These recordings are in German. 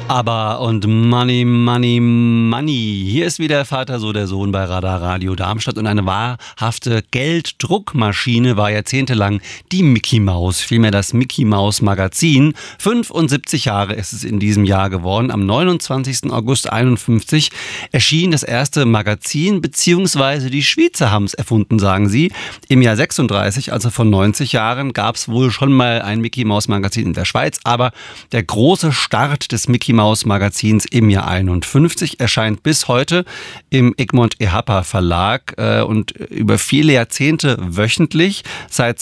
Aber und Money, Money, Money. Hier ist wieder Vater, so der Sohn bei Radar Radio Darmstadt. Und eine wahrhafte Gelddruckmaschine war jahrzehntelang die Mickey Maus, vielmehr das Mickey Maus Magazin. 75 Jahre ist es in diesem Jahr geworden. Am 29. August 51 erschien das erste Magazin, beziehungsweise die Schweizer haben es erfunden, sagen sie. Im Jahr 36, also vor 90 Jahren, gab es wohl schon mal ein Mickey Maus Magazin in der Schweiz. Aber der große Start des Mickey Maus Magazins im Jahr 51 erscheint bis heute im Egmont Ehapa Verlag und über viele Jahrzehnte wöchentlich, seit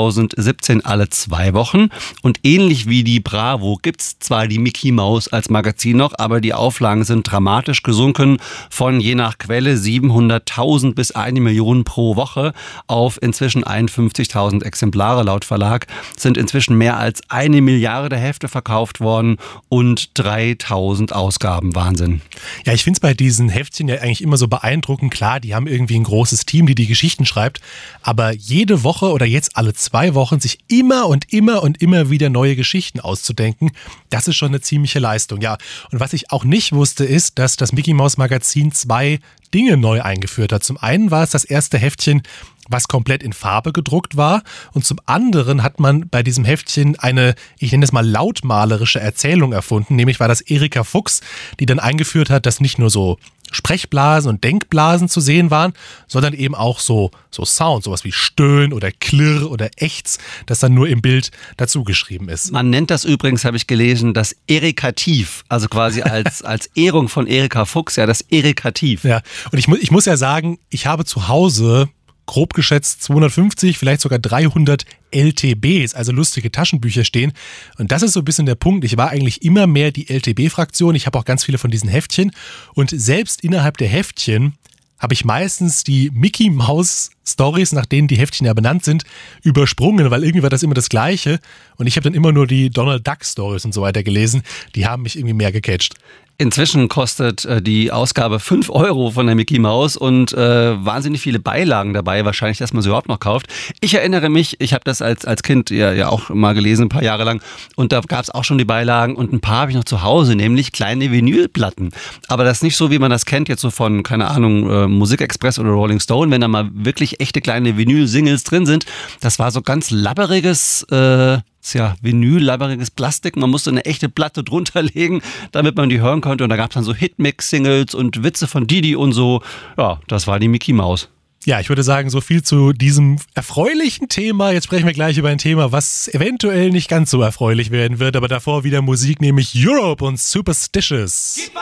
2017 alle 2 Wochen. Und ähnlich wie die Bravo gibt es zwar die Mickey Maus als Magazin noch, aber die Auflagen sind dramatisch gesunken von je nach Quelle 700.000 bis 1 Million pro Woche auf inzwischen 51.000 Exemplare. Laut Verlag sind inzwischen mehr als 1 Milliarde Hefte verkauft worden und 3000 Ausgaben. Wahnsinn. Ja, ich finde es bei diesen Heftchen ja eigentlich immer so beeindruckend. Klar, die haben irgendwie ein großes Team, die Geschichten schreibt, aber jede Woche oder jetzt alle 2 Wochen sich immer wieder neue Geschichten auszudenken, das ist schon eine ziemliche Leistung. Ja, und was ich auch nicht wusste, ist, dass das Mickey Maus Magazin 2 Dinge neu eingeführt hat. Zum einen war es das erste Heftchen, was komplett in Farbe gedruckt war, und zum anderen hat man bei diesem Heftchen eine, ich nenne es mal lautmalerische Erzählung erfunden, nämlich war das Erika Fuchs, die dann eingeführt hat, dass nicht nur so Sprechblasen und Denkblasen zu sehen waren, sondern eben auch so Sound, sowas wie Stöhn oder Klirr oder Ächz, das dann nur im Bild dazu geschrieben ist. Man nennt das übrigens, habe ich gelesen, das Erikativ, also quasi als Ehrung von Erika Fuchs, ja, das Erikativ. Ja, und ich muss ja sagen, ich habe zu Hause grob geschätzt 250, vielleicht sogar 300 LTBs, also lustige Taschenbücher stehen. Und das ist so ein bisschen der Punkt. Ich war eigentlich immer mehr die LTB-Fraktion. Ich habe auch ganz viele von diesen Heftchen. Und selbst innerhalb der Heftchen habe ich meistens die Mickey Maus Stories, nach denen die Heftchen ja benannt sind, übersprungen, weil irgendwie war das immer das Gleiche. Und ich habe dann immer nur die Donald Duck Stories und so weiter gelesen. Die haben mich irgendwie mehr gecatcht. Inzwischen kostet die Ausgabe 5 € von der Mickey Maus und wahnsinnig viele Beilagen dabei, wahrscheinlich, dass man sie überhaupt noch kauft. Ich erinnere mich, ich habe das als Kind ja auch mal gelesen, ein paar Jahre lang, und da gab es auch schon die Beilagen und ein paar habe ich noch zu Hause, nämlich kleine Vinylplatten. Aber das ist nicht so, wie man das kennt, jetzt so von, keine Ahnung, Musikexpress oder Rolling Stone, wenn da mal wirklich echte kleine Vinyl-Singles drin sind. Das war so ganz labberiges vinyl-labberiges Plastik. Man musste eine echte Platte drunter legen, damit man die hören konnte. Und da gab es dann so Hitmix-Singles und Witze von Didi und so. Ja, das war die Mickey Maus. Ja, ich würde sagen, so viel zu diesem erfreulichen Thema. Jetzt sprechen wir gleich über ein Thema, was eventuell nicht ganz so erfreulich werden wird. Aber davor wieder Musik, nämlich Europe und Superstitious.